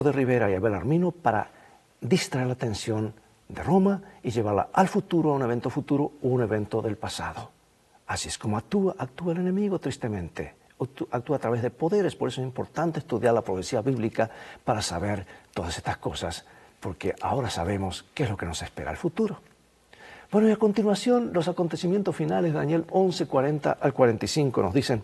de Rivera y a Belarmino para distraer la atención de Roma y llevarla al futuro, a un evento futuro o un evento del pasado. Así es como actúa el enemigo, tristemente. Actúa a través de poderes. Por eso es importante estudiar la profecía bíblica para saber todas estas cosas, porque ahora sabemos qué es lo que nos espera el futuro. Bueno, y a continuación, los acontecimientos finales de Daniel 11, 40 al 45 nos dicen: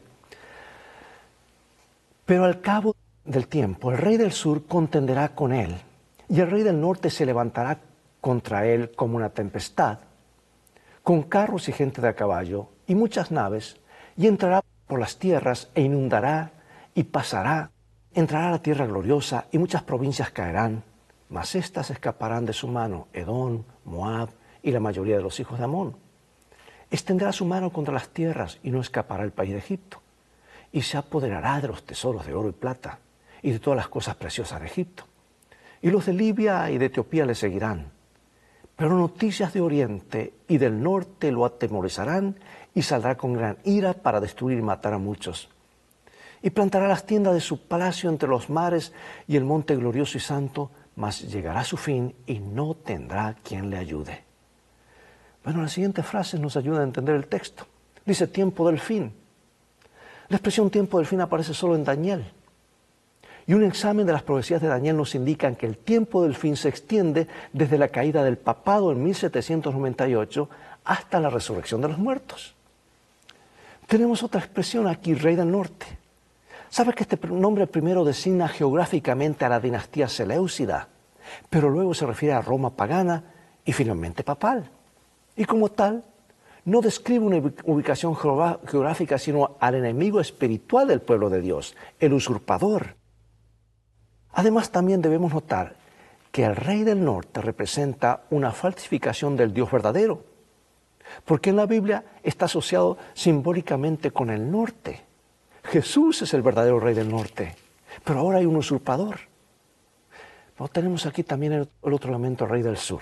pero al cabo del tiempo, el rey del sur contenderá con él, y el rey del norte se levantará contra él como una tempestad, con carros y gente de a caballo, y muchas naves, y entrará por las tierras, e inundará, y pasará, entrará a la tierra gloriosa, y muchas provincias caerán, mas éstas escaparán de su mano, Edom, Moab, y la mayoría de los hijos de Amón. Extenderá su mano contra las tierras, y no escapará el país de Egipto, y se apoderará de los tesoros de oro y plata, y de todas las cosas preciosas de Egipto. Y los de Libia y de Etiopía le seguirán. Pero noticias de Oriente y del Norte lo atemorizarán, y saldrá con gran ira para destruir y matar a muchos. Y plantará las tiendas de su palacio entre los mares y el monte glorioso y santo, mas llegará a su fin y no tendrá quien le ayude. Bueno, las siguientes frases nos ayudan a entender el texto. Dice tiempo del fin. La expresión tiempo del fin aparece solo en Daniel. Y un examen de las profecías de Daniel nos indican que el tiempo del fin se extiende desde la caída del papado en 1798 hasta la resurrección de los muertos. Tenemos otra expresión aquí, rey del norte. ¿Sabes que este nombre primero designa geográficamente a la dinastía seleucida, pero luego se refiere a Roma pagana y finalmente papal? Y como tal, no describe una ubicación geográfica, sino al enemigo espiritual del pueblo de Dios, el usurpador. Además, también debemos notar que el rey del norte representa una falsificación del Dios verdadero, porque en la Biblia está asociado simbólicamente con el norte. Jesús es el verdadero rey del norte, pero ahora hay un usurpador. Pero tenemos aquí también el otro elemento, el rey del sur.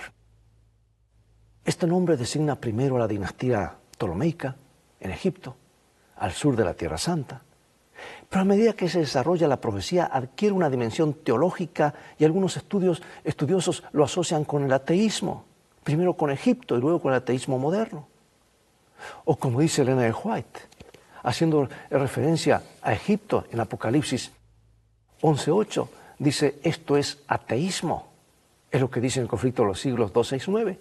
Este nombre designa primero a la dinastía ptolomeica en Egipto, al sur de la Tierra Santa. Pero a medida que se desarrolla la profecía adquiere una dimensión teológica y algunos estudiosos lo asocian con el ateísmo, primero con Egipto y luego con el ateísmo moderno. O como dice Elena de White, haciendo referencia a Egipto en Apocalipsis 11:8, dice esto es ateísmo, es lo que dice en el conflicto de los siglos 2, 6, 9.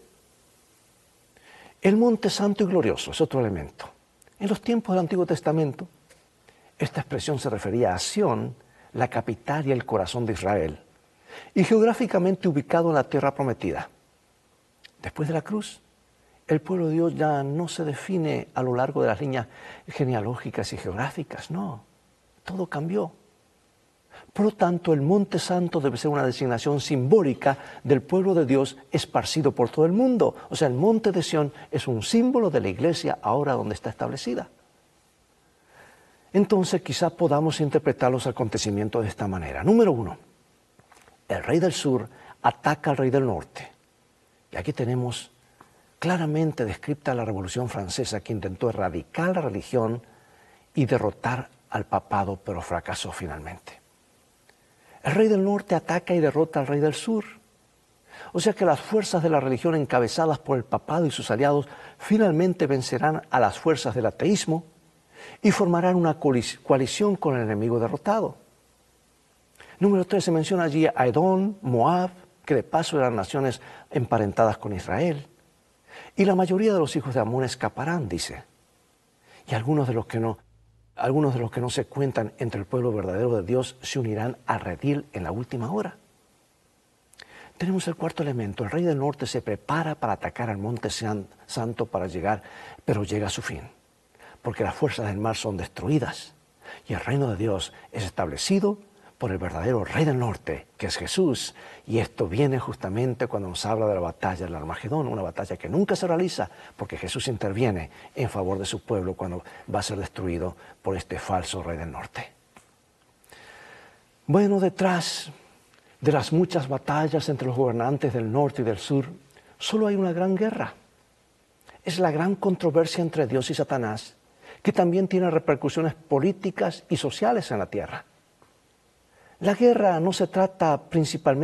El monte santo y glorioso es otro elemento. En los tiempos del Antiguo Testamento, esta expresión se refería a Sión, la capital y el corazón de Israel, y geográficamente ubicado en la tierra prometida. Después de la cruz, el pueblo de Dios ya no se define a lo largo de las líneas genealógicas y geográficas, no, todo cambió. Por lo tanto, el Monte Santo debe ser una designación simbólica del pueblo de Dios esparcido por todo el mundo. O sea, el Monte de Sión es un símbolo de la iglesia ahora donde está establecida. Entonces, quizá podamos interpretar los acontecimientos de esta manera. Número 1, el rey del sur ataca al rey del norte. Y aquí tenemos claramente descrita la Revolución Francesa, que intentó erradicar la religión y derrotar al papado, pero fracasó finalmente. El rey del norte ataca y derrota al rey del sur. O sea que las fuerzas de la religión encabezadas por el papado y sus aliados finalmente vencerán a las fuerzas del ateísmo y formarán una coalición con el enemigo derrotado. Número 3, se menciona allí a Edom, Moab, que de paso eran naciones emparentadas con Israel. Y la mayoría de los hijos de Amón escaparán, dice. Y algunos de los que no se cuentan entre el pueblo verdadero de Dios se unirán a redil en la última hora. Tenemos el cuarto elemento. El rey del norte se prepara para atacar al monte santo para llegar, pero llega a su fin, porque las fuerzas del mar son destruidas y el reino de Dios es establecido por el verdadero rey del norte, que es Jesús. Y esto viene justamente cuando nos habla de la batalla del Armagedón, una batalla que nunca se realiza porque Jesús interviene en favor de su pueblo cuando va a ser destruido por este falso rey del norte. Bueno, detrás de las muchas batallas entre los gobernantes del norte y del sur, solo hay una gran guerra. Es la gran controversia entre Dios y Satanás, que también tiene repercusiones políticas y sociales en la tierra. La guerra no se trata principalmente